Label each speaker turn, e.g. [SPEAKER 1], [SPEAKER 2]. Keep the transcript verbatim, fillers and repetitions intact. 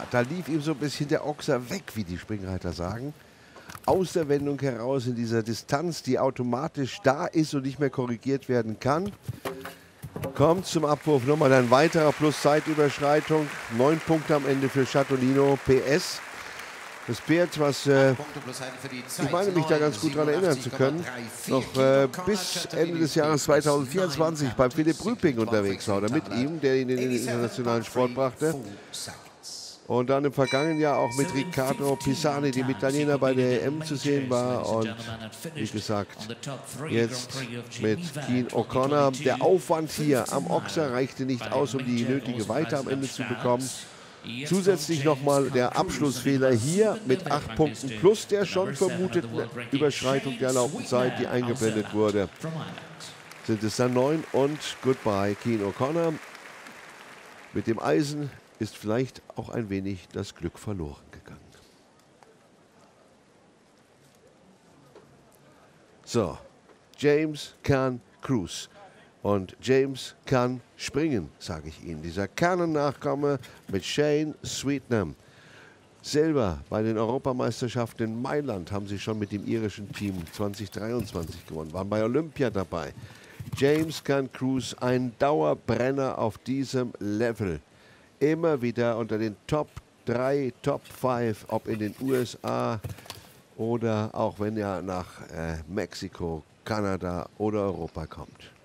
[SPEAKER 1] da lief ihm so ein bisschen der Ochser weg, wie die Springreiter sagen. Aus der Wendung heraus in dieser Distanz, die automatisch da ist und nicht mehr korrigiert werden kann. Kommt zum Abwurf nochmal ein weiterer plus Zeitüberschreitung. Neun Punkte am Ende für Chatolino. P S. Das Pferd, was äh, ich meine, mich da ganz gut daran erinnern zu können, noch äh, bis Ende des Jahres zweitausendvierundzwanzig beim Philipp Rüping unterwegs war. Oder mit ihm, der ihn in den internationalen Sport brachte. Und dann im vergangenen Jahr auch mit Riccardo Pisani, dem Italiener, bei der E M zu sehen war. Und wie gesagt, jetzt mit Keane O'Connor. Der Aufwand hier am Ochser reichte nicht aus, um die nötige Weite am Ende zu bekommen. Zusätzlich nochmal der Abschlussfehler hier mit acht Punkten plus der schon vermuteten Überschreitung der erlaubten Zeit, die eingeblendet wurde. Sind es dann neun und goodbye Keane O'Connor. Mit dem Eisen ist vielleicht auch ein wenig das Glück verloren gegangen. So, James kann Kruse. Und James kann springen, sage ich Ihnen. Dieser Cannon-Nachkomme mit Shane Sweetnam. Silber bei den Europameisterschaften in Mailand haben sie schon mit dem irischen Team zweitausenddreiundzwanzig gewonnen, waren bei Olympia dabei. James kann Kruse, ein Dauerbrenner auf diesem Level. Immer wieder unter den Top drei, Top fünf, ob in den U S A oder auch wenn er nach äh, Mexiko, Kanada oder Europa kommt.